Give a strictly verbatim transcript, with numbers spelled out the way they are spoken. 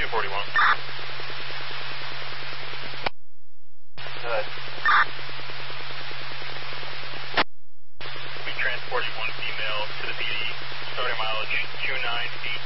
forty-one. Good. We transported one female to the P D, starting mileage two nine eight.